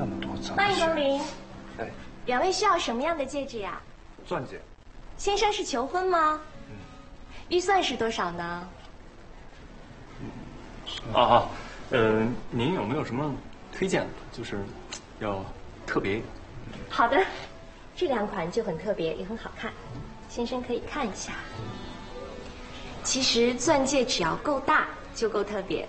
这么多脏。 欢迎光临。 哎， 两位需要什么样的戒指呀？ 钻戒。 先生是求婚吗？预算是多少呢？ 您有没有什么推荐的？就是要特别一点。 好的，这两款就很特别，也很好看，先生可以看一下。其实钻戒只要够大就够特别。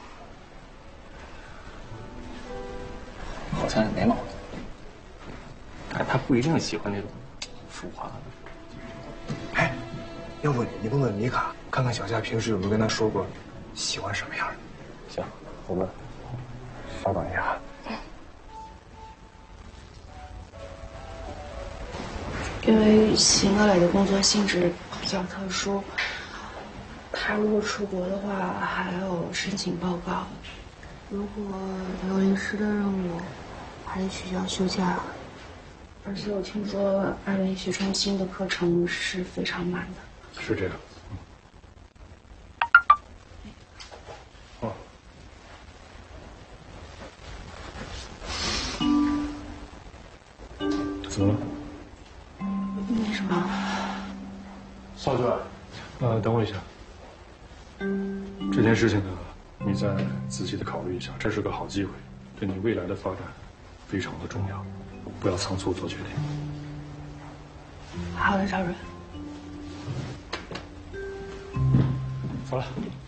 好像也没毛病。他不一定喜欢那种浮华的。 哎，要不你问问米卡，看看小夏平时有没有跟他说过喜欢什么样的。 行，我问。 稍等一下。 因为邢乐磊的工作性质比较特殊，他如果出国的话，还要申请报告。如果有临时的任务，还得取消休假。而且我听说爱文医学中心的课程是非常满的。 是这样。哦。怎么了？ 没什么。 少娟，等我一下。这件事情呢，你再仔细的考虑一下，这是个好机会，对你未来的发展非常的重要，不要仓促做决定。 好的，赵主任。 走了。